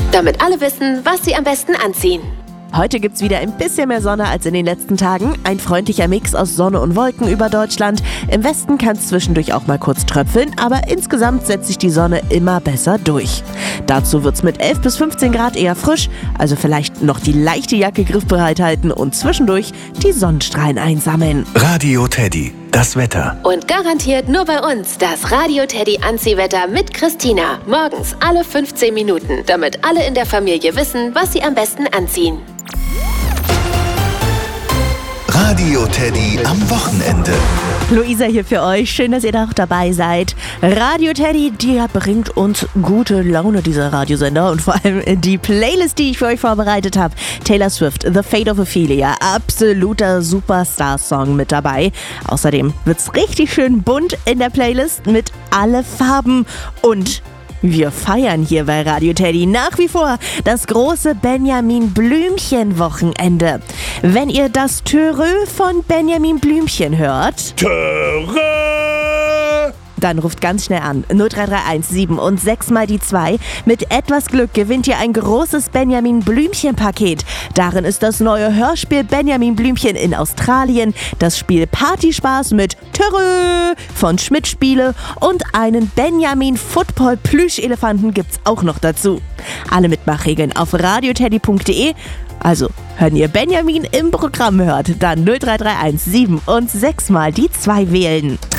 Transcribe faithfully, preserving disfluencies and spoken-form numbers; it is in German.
damit alle wissen, was sie am besten anziehen. Heute gibt's wieder ein bisschen mehr Sonne als in den letzten Tagen. Ein freundlicher Mix aus Sonne und Wolken über Deutschland. Im Westen kann es zwischendurch auch mal kurz tröpfeln, aber insgesamt setzt sich die Sonne immer besser durch. Dazu wird's mit elf bis fünfzehn Grad eher frisch, also vielleicht noch die leichte Jacke griffbereit halten und zwischendurch die Sonnenstrahlen einsammeln. Radio Teddy, das Wetter. Und garantiert nur bei uns das Radio Teddy Anziehwetter mit Christina. Morgens alle fünfzehn Minuten, damit alle in der Familie wissen, was sie am besten anziehen. Radio Teddy am Wochenende. Luisa hier für euch. Schön, dass ihr da auch dabei seid. Radio Teddy, der bringt uns gute Laune, dieser Radiosender. Und vor allem die Playlist, die ich für euch vorbereitet habe. Taylor Swift, The Fate of Ophelia. Absoluter Superstar-Song mit dabei. Außerdem wird's richtig schön bunt in der Playlist mit alle Farben. Und wir feiern hier bei Radio Teddy nach wie vor das große Benjamin Blümchen-Wochenende. Wenn ihr das Törö von Benjamin Blümchen hört, Törö! Dann ruft ganz schnell an. null drei drei eins sieben und sechs mal die zwei. Mit etwas Glück gewinnt ihr ein großes Benjamin Blümchen-Paket. Darin ist das neue Hörspiel Benjamin Blümchen in Australien, das Spiel Partyspaß mit Törö von Schmidt Spiele und einen Benjamin Football Plüschelefanten gibt's auch noch dazu. Alle Mitmachregeln auf radioteddy punkt de. Also, wenn ihr Benjamin im Programm hört, dann null drei drei eins sieben und sechs mal die zwei wählen.